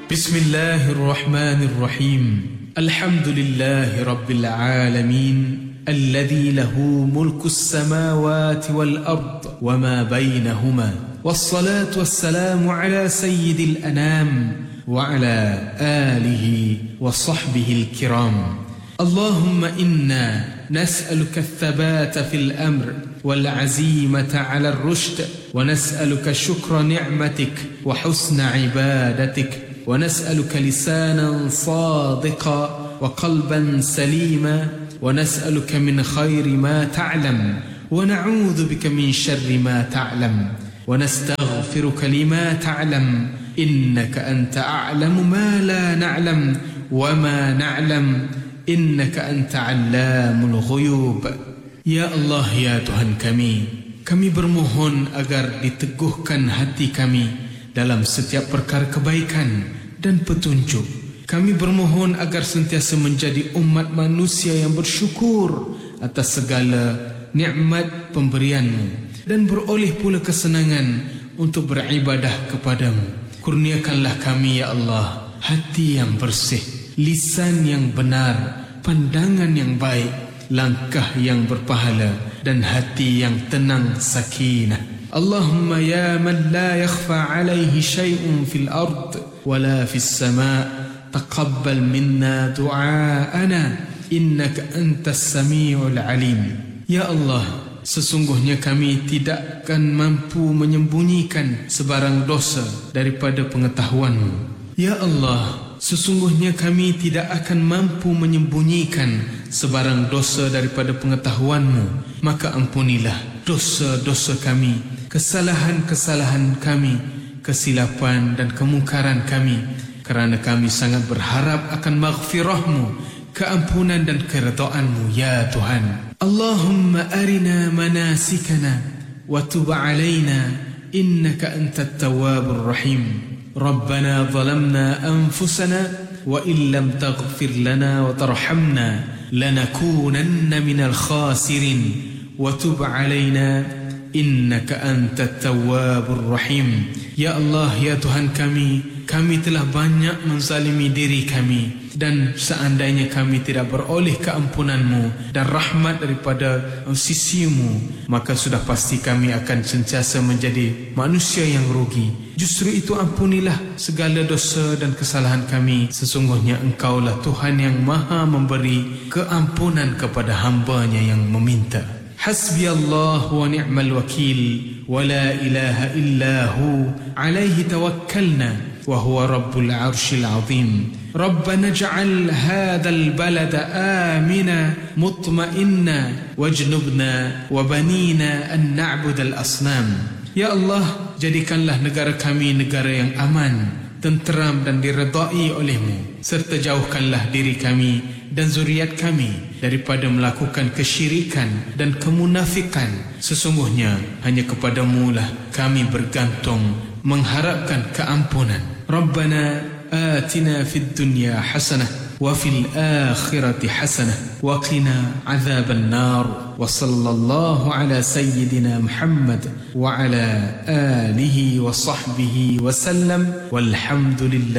بسم الله الرحمن الرحيم الحمد لله رب العالمين الذي له ملك السماوات والأرض وما بينهما والصلاة والسلام على سيد الأنام وعلى آله وصحبه الكرام اللهم إنا نسألك الثبات في الأمر والعزيمة على الرشد ونسألك شكر نعمتك وحسن عبادتك ونسألك لسانا صادقا وقلبا سليما ونسألك من خير ما تعلم ونعوذ بك من شر ما تعلم ونستغفرك لما تعلم إنك أنت أعلم ما لا نعلم وما نعلم إنك أنت علام الغيوب. Ya Allah, ya Tuhan kami bermohon agar diteguhkan hati kami dalam setiap perkara kebaikan dan petunjuk. Kami bermohon agar sentiasa menjadi umat manusia yang bersyukur atas segala nikmat pemberian-Mu dan beroleh pula kesenangan untuk beribadah kepadamu. Kurniakanlah kami, ya Allah, hati yang bersih, lisan yang benar, pandangan yang baik, langkah yang berpahala dan hati yang tenang sakinah. Allahumma ya man la yakhfa alayhi shay'un fil ard wala fis sama' taqabbal minna du'aana innaka antas sami'ul alim. Ya Allah, sesungguhnya kami tidak akan mampu menyembunyikan sebarang dosa daripada pengetahuan-Mu. Ya Allah, sesungguhnya kami tidak akan mampu menyembunyikan sebarang dosa daripada pengetahuan-Mu. Maka ampunilah dosa-dosa kami, kesalahan-kesalahan kami, kesilapan dan kemungkaran kami, kerana kami sangat berharap akan maghfirah-Mu, keampunan dan keridhaan-Mu, ya Tuhan. Allahumma arina manasikana wa tub alaina innaka antat tawwabur rahim. Rabbana zalamna anfusana wa illam taghfir lana wa tarhamna lanakunanna minal khasirin wa tub alaina innaka antat tawwabur rahim. Ya Allah, ya Tuhan kami telah banyak menzalimi diri kami, dan seandainya kami tidak beroleh keampunan-Mu dan rahmat daripada sisi-Mu, maka sudah pasti kami akan sentiasa menjadi manusia yang rugi. Justru itu ampunilah segala dosa dan kesalahan kami. Sesungguhnya Engkaulah Tuhan yang maha memberi keampunan kepada hamba-Nya yang meminta. Hasbi Allah wa ni'mal wakil wa la ilaha illahu alaihi tawakkalna وهو رب العرش العظيم. ربنا اجعل هذا البلد آمنا مطمئنا واجنبنا وبنينا أن نعبد الأصنام. Ya Allah, jadikanlah negara kami negara yang aman, tenteram dan diredai oleh-Mu, serta jauhkanlah diri kami dan zuriat kami daripada melakukan kesyirikan dan kemunafikan. Sesungguhnya hanya kepadamu lah kami bergantung, mengharapkan keampunan. Rabbana atina fid dunya hasanah wa fil akhirati hasanah wa qina adzaban nar. Wa sallallahu ala sayyidina Muhammad wa ala alihi wa sahbihi wa sallam walhamdulillah.